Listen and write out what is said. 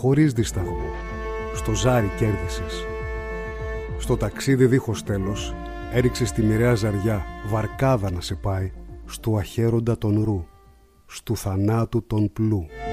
χωρίς δισταγμό. Στο ζάρι κέρδισες. Στο ταξίδι δίχως τέλος έριξες τη μοιραία ζαριά, βαρκάδα να σε πάει, στου αχέροντα τον ρου, στου θανάτου τον πλού.